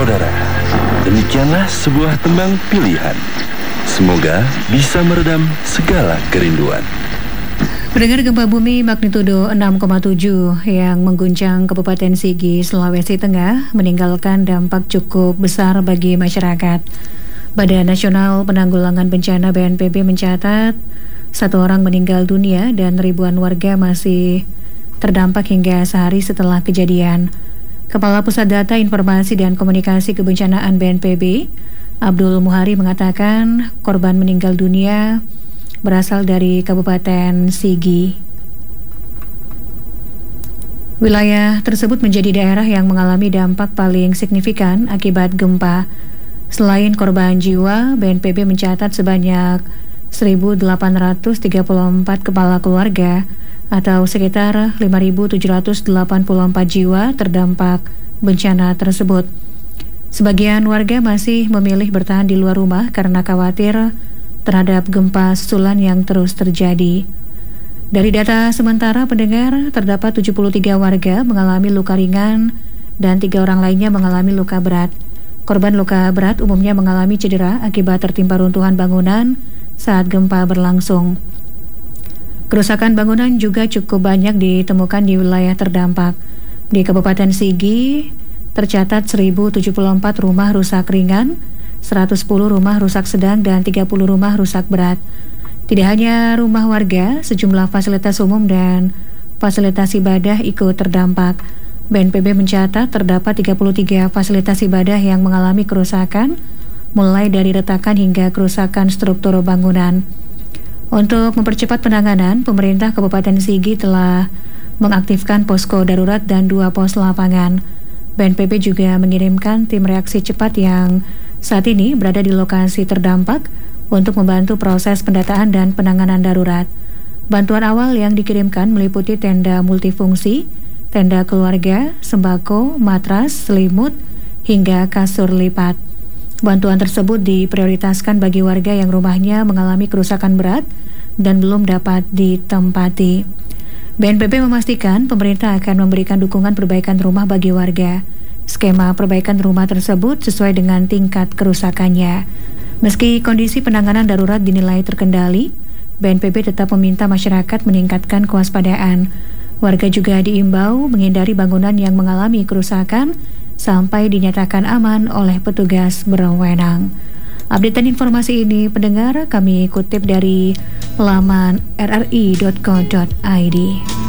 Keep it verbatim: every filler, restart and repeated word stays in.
Saudara, demikianlah sebuah tembang pilihan. Semoga bisa meredam segala kerinduan. Pendengar, gempa bumi magnitudo enam koma tujuh yang mengguncang Kabupaten Sigi, Sulawesi Tengah meninggalkan dampak cukup besar bagi masyarakat. Badan Nasional Penanggulangan Bencana B N P B mencatat satu orang meninggal dunia dan ribuan warga masih terdampak hingga sehari setelah kejadian. Kepala Pusat Data Informasi dan Komunikasi Kebencanaan B N P B, Abdul Muhari, mengatakan korban meninggal dunia berasal dari Kabupaten Sigi. Wilayah tersebut menjadi daerah yang mengalami dampak paling signifikan akibat gempa. Selain korban jiwa, B N P B mencatat sebanyak seribu delapan ratus tiga puluh empat kepala keluarga atau sekitar lima ribu tujuh ratus delapan puluh empat jiwa terdampak bencana tersebut. Sebagian warga masih memilih bertahan di luar rumah karena khawatir terhadap gempa susulan yang terus terjadi. Dari data sementara, pendengar, terdapat tujuh puluh tiga warga mengalami luka ringan dan tiga orang lainnya mengalami luka berat. Korban luka berat umumnya mengalami cedera akibat tertimpa runtuhan bangunan saat gempa berlangsung. Kerusakan bangunan juga cukup banyak ditemukan di wilayah terdampak. Di Kabupaten Sigi tercatat seribu tujuh puluh empat rumah rusak ringan, seratus sepuluh rumah rusak sedang, dan tiga puluh rumah rusak berat. Tidak hanya rumah warga, sejumlah fasilitas umum dan fasilitas ibadah ikut terdampak. B N P B mencatat terdapat tiga puluh tiga fasilitas ibadah yang mengalami kerusakan, mulai dari retakan hingga kerusakan struktur bangunan. Untuk mempercepat penanganan, pemerintah Kabupaten Sigi telah mengaktifkan posko darurat dan dua pos lapangan. B N P B juga mengirimkan tim reaksi cepat yang saat ini berada di lokasi terdampak untuk membantu proses pendataan dan penanganan darurat. Bantuan awal yang dikirimkan meliputi tenda multifungsi, tenda keluarga, sembako, matras, selimut, hingga kasur lipat. Bantuan tersebut diprioritaskan bagi warga yang rumahnya mengalami kerusakan berat dan belum dapat ditempati. B N P B memastikan pemerintah akan memberikan dukungan perbaikan rumah bagi warga. Skema perbaikan rumah tersebut sesuai dengan tingkat kerusakannya. Meski kondisi penanganan darurat dinilai terkendali, B N P B tetap meminta masyarakat meningkatkan kewaspadaan. Warga juga diimbau menghindari bangunan yang mengalami kerusakan sampai dinyatakan aman oleh petugas berwenang. Updatean informasi ini, pendengar, kami kutip dari laman r r i dot co dot i d.